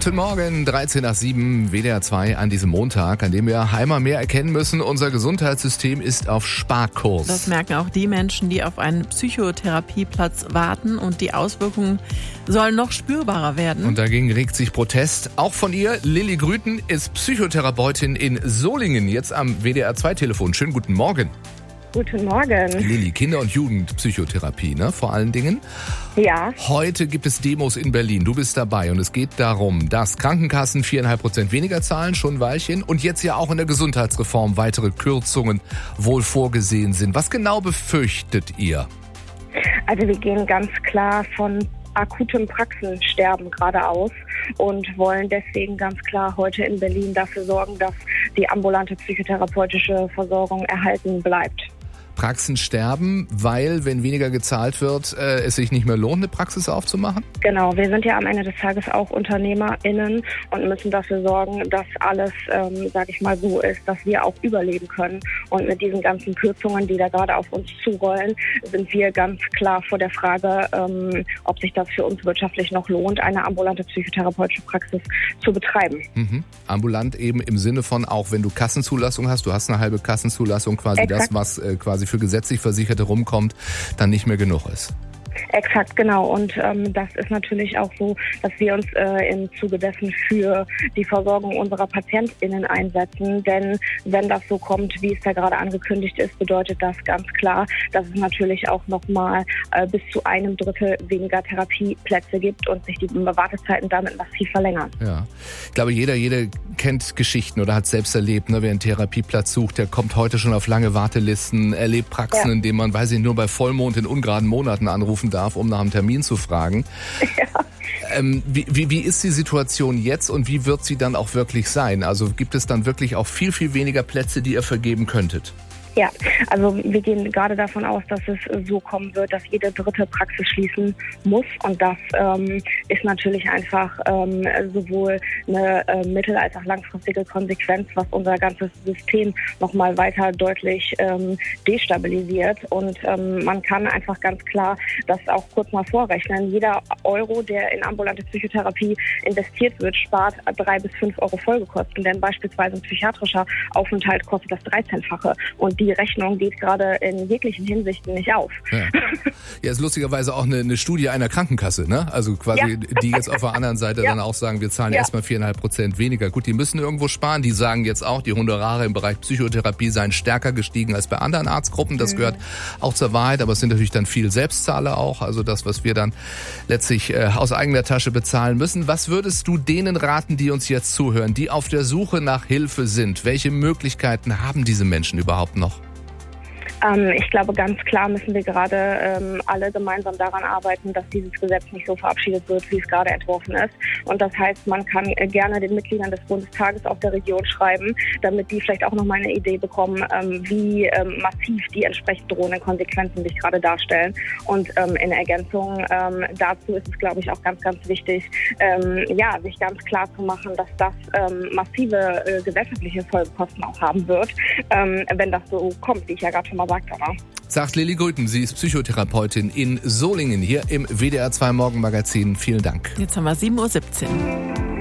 Guten Morgen, 13 nach 7, WDR 2 an diesem Montag, an dem wir einmal mehr erkennen müssen, unser Gesundheitssystem ist auf Sparkurs. Das merken auch die Menschen, die auf einen Psychotherapieplatz warten, und die Auswirkungen sollen noch spürbarer werden. Und dagegen regt sich Protest. Auch von ihr. Lilly Grüten ist Psychotherapeutin in Solingen, jetzt am WDR 2 Telefon. Schönen guten Morgen. Guten Morgen. Lilly, Kinder- und Jugendpsychotherapie, ne? Vor allen Dingen. Ja. Heute gibt es Demos in Berlin. Du bist dabei und es geht darum, dass Krankenkassen 4,5% weniger zahlen, schon ein Weilchen, und jetzt ja auch in der Gesundheitsreform weitere Kürzungen wohl vorgesehen sind. Was genau befürchtet ihr? Also wir gehen ganz klar von akutem Praxensterben gerade aus und wollen deswegen ganz klar heute in Berlin dafür sorgen, dass die ambulante psychotherapeutische Versorgung erhalten bleibt. Praxen sterben, weil, wenn weniger gezahlt wird, es sich nicht mehr lohnt, eine Praxis aufzumachen? Genau, wir sind ja am Ende des Tages auch UnternehmerInnen und müssen dafür sorgen, dass alles, sage ich mal, so ist, dass wir auch überleben können. Und mit diesen ganzen Kürzungen, die da gerade auf uns zurollen, sind wir ganz klar vor der Frage, ob sich das für uns wirtschaftlich noch lohnt, eine ambulante psychotherapeutische Praxis zu betreiben. Mhm. Ambulant eben im Sinne von, auch wenn du Kassenzulassung hast, du hast eine halbe Kassenzulassung, quasi Exakt. Das, was quasi für gesetzlich Versicherte rumkommt, dann nicht mehr genug ist. Exakt, genau. Und das ist natürlich auch so, dass wir uns im Zuge dessen für die Versorgung unserer PatientInnen einsetzen. Denn wenn das so kommt, wie es da gerade angekündigt ist, bedeutet das ganz klar, dass es natürlich auch nochmal bis zu 1/3 weniger Therapieplätze gibt und sich die Wartezeiten damit massiv verlängern. Ja, ich glaube, jede kennt Geschichten oder hat selbst erlebt, ne? Wer einen Therapieplatz sucht, der kommt heute schon auf lange Wartelisten, erlebt Praxen, in denen man, weiß ich, nur bei Vollmond in ungeraden Monaten anrufen darf, um nach einem Termin zu fragen. Ja. Wie ist die Situation jetzt und wie wird sie dann auch wirklich sein? Also gibt es dann wirklich auch viel, viel weniger Plätze, die ihr vergeben könntet? Ja, also wir gehen gerade davon aus, dass es so kommen wird, dass jede dritte Praxis schließen muss. Und das ist natürlich einfach sowohl eine mittel- als auch langfristige Konsequenz, was unser ganzes System nochmal weiter deutlich destabilisiert. Und man kann einfach ganz klar das auch kurz mal vorrechnen. Jeder Euro, der in ambulante Psychotherapie investiert wird, spart 3 bis 5 Euro Folgekosten. Denn beispielsweise ein psychiatrischer Aufenthalt kostet das 13-fache. Und die Rechnung geht gerade in jeglichen Hinsichten nicht auf. Ja, ist lustigerweise auch eine Studie einer Krankenkasse, ne? Also quasi, die jetzt auf der anderen Seite dann auch sagen, wir zahlen erstmal 4,5% weniger. Gut, die müssen irgendwo sparen. Die sagen jetzt auch, die Honorare im Bereich Psychotherapie seien stärker gestiegen als bei anderen Arztgruppen. Das gehört auch zur Wahrheit, aber es sind natürlich dann viel Selbstzahler auch. Also das, was wir dann letztlich aus eigener Tasche bezahlen müssen. Was würdest du denen raten, die uns jetzt zuhören, die auf der Suche nach Hilfe sind? Welche Möglichkeiten haben diese Menschen überhaupt noch? Ich glaube, ganz klar müssen wir gerade alle gemeinsam daran arbeiten, dass dieses Gesetz nicht so verabschiedet wird, wie es gerade entworfen ist. Und das heißt, man kann gerne den Mitgliedern des Bundestages aus der Region schreiben, damit die vielleicht auch nochmal eine Idee bekommen, wie massiv die entsprechend drohenden Konsequenzen sich gerade darstellen. Und in Ergänzung dazu ist es, glaube ich, auch ganz, ganz wichtig, sich ganz klar zu machen, dass das massive gesellschaftliche Folgekosten auch haben wird, wenn das so kommt, wie ich ja gerade schon mal sagte. Ne? Sagt Lilly Grüten, sie ist Psychotherapeutin in Solingen hier im WDR 2 Morgenmagazin. Vielen Dank. Jetzt haben wir 7:17 Uhr.